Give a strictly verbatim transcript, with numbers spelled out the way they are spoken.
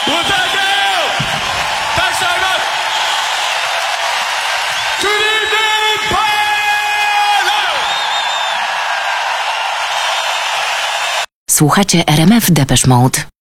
Well, thank you! Thanks so much! Good evening, Palo! Słuchacie R M F Depeche Mode.